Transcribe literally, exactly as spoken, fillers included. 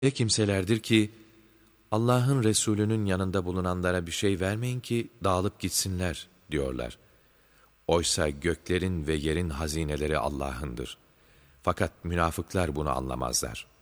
Ne kimselerdir ki Allah'ın Resulü'nün yanında bulunanlara bir şey vermeyin ki dağılıp gitsinler diyorlar. Oysa göklerin ve yerin hazineleri Allah'ındır. Fakat münafıklar bunu anlamazlar.